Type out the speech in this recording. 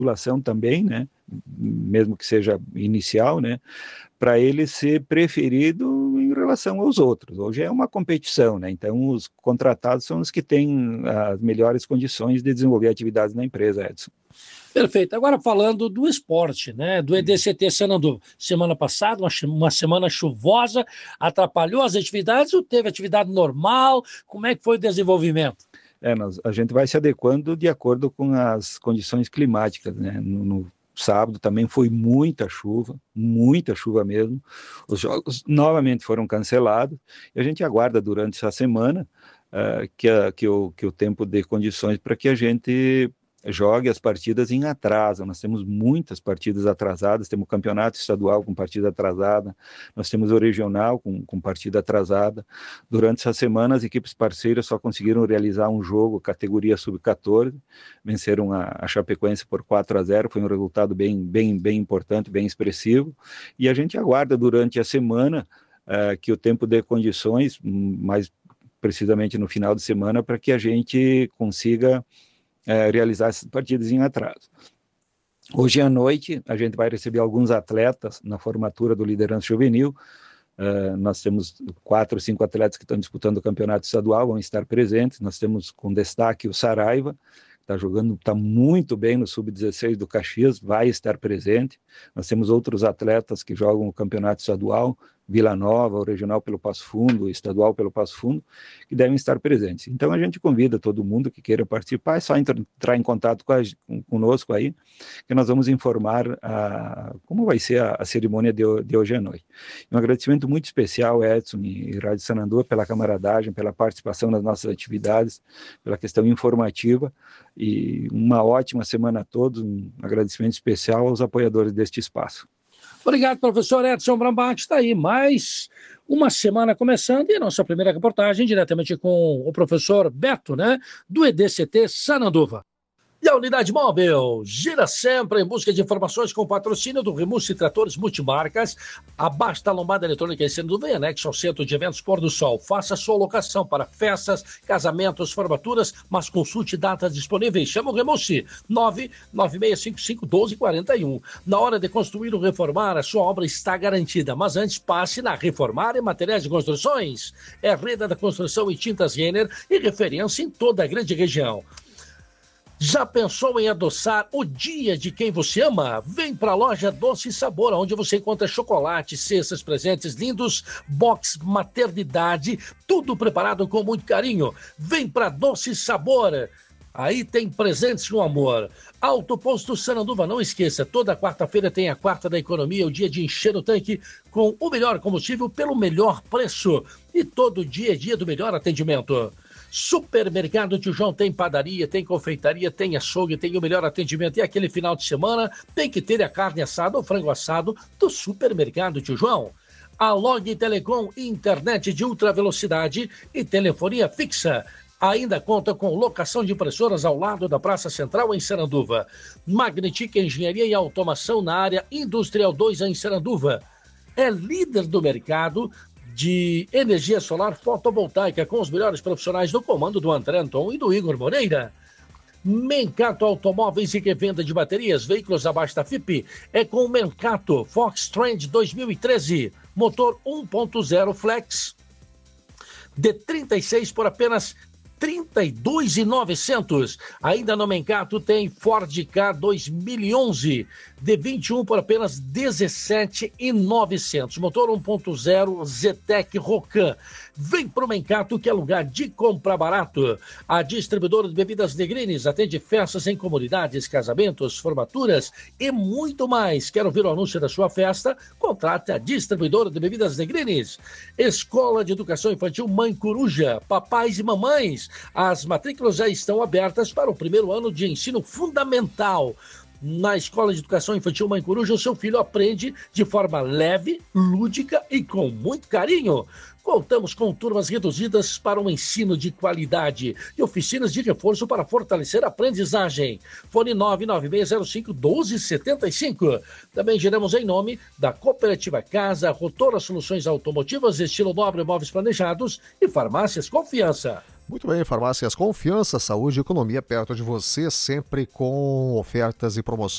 musculação também, né? Mesmo que seja inicial, né? Para ele ser preferido em relação aos outros. Hoje é uma competição, né? Então os contratados são os que têm as melhores condições de desenvolver atividades na empresa, Edson. Perfeito. Agora falando do esporte, né? Do EDCT Sananduva. Semana passada, uma semana chuvosa, atrapalhou as atividades ou teve atividade normal? Como é que foi o desenvolvimento? A gente vai se adequando de acordo com as condições climáticas, né? No sábado também foi muita chuva mesmo. Os jogos novamente foram cancelados e a gente aguarda durante essa semana que o tempo dê condições para que a gente jogue as partidas em atraso. Nós temos muitas partidas atrasadas, temos o campeonato estadual com partida atrasada, nós temos o regional com partida atrasada. Durante essa semana, as equipes parceiras só conseguiram realizar um jogo, categoria sub-14, venceram a Chapecoense por 4-0, foi um resultado bem importante, bem expressivo, e a gente aguarda durante a semana que o tempo dê condições, mais precisamente no final de semana, para que a gente consiga realizar essas partidas em atraso. Hoje à noite, a gente vai receber alguns atletas na formatura do Liderança Juvenil. Nós temos 4 ou 5 atletas que estão disputando o campeonato estadual, vão estar presentes. Nós temos com destaque o Saraiva, que está muito bem no Sub-16 do Caxias, vai estar presente. Nós temos outros atletas que jogam o campeonato estadual, Vila Nova, o regional pelo Passo Fundo, o estadual pelo Passo Fundo, que devem estar presentes. Então a gente convida todo mundo que queira participar, é só entrar em contato conosco aí, que nós vamos informar como vai ser a cerimônia de hoje à noite. Um agradecimento muito especial, Edson e Rádio Sananduva, pela camaradagem, pela participação nas nossas atividades, pela questão informativa, e uma ótima semana a todos, um agradecimento especial aos apoiadores deste espaço. Obrigado, professor Edson Brambach. Está aí mais uma semana começando e a nossa primeira reportagem diretamente com o professor Beto, né, do EDCT Sananduva. E a unidade móvel gira sempre em busca de informações com patrocínio do Remus e Tratores Multimarcas, abaixo da lombada eletrônica em Sananduva e anexo ao Centro de Eventos Pôr do Sol. Faça sua locação para festas, casamentos, formaturas, mas consulte datas disponíveis. Chama o Remus 996551241. Na hora de construir ou reformar, a sua obra está garantida, mas antes passe na Reformar e Materiais de Construções. É Reda da Construção e Tintas Renner e referência em toda a grande região. Já pensou em adoçar o dia de quem você ama? Vem para a loja Doce e Sabor, onde você encontra chocolate, cestas, presentes lindos, box maternidade, tudo preparado com muito carinho. Vem para Doce e Sabor. Aí tem presentes no amor. Alto Posto Sananduva, não esqueça, toda quarta-feira tem a Quarta da Economia, o dia de encher o tanque com o melhor combustível pelo melhor preço. E todo dia é dia do melhor atendimento. Supermercado Tio João tem padaria, tem confeitaria, tem açougue, tem o melhor atendimento. E aquele final de semana tem que ter a carne assada ou frango assado do Supermercado Tio João. A Log Telecom, internet de ultra velocidade e telefonia fixa. Ainda conta com locação de impressoras ao lado da Praça Central em Sananduva. Magnetic Engenharia e Automação na área Industrial 2 em Sananduva. É líder do mercado de energia solar fotovoltaica com os melhores profissionais do comando do André Anton e do Igor Moreira. Mencato Automóveis e Revenda de Baterias, veículos abaixo da FIP, é com o Mencato Fox Trend 2013, motor 1.0 flex, de 36 por apenas 32.900. Ainda no Mencato tem Ford Ka 2011, de 21 por apenas 17.900. Motor 1.0 Zetec Rocan. Vem pro Mencato, que é lugar de comprar barato. A distribuidora de bebidas Negrines atende festas em comunidades, casamentos, formaturas e muito mais. Quer ouvir o anúncio da sua festa? Contrate a distribuidora de bebidas Negrines. Escola de Educação Infantil Mãe Coruja. Papais e mamães, as matrículas já estão abertas para o primeiro ano de ensino fundamental. Na Escola de Educação Infantil Mãe Coruja, o seu filho aprende de forma leve, lúdica e com muito carinho. Contamos com turmas reduzidas para um ensino de qualidade e oficinas de reforço para fortalecer a aprendizagem. Fone 99605-1275. Também giramos em nome da Cooperativa Casa, Rotora Soluções Automotivas, Estilo Nobre, Móveis Planejados e Farmácias Confiança. Muito bem, farmácias Confiança, saúde e economia perto de você, sempre com ofertas e promoções.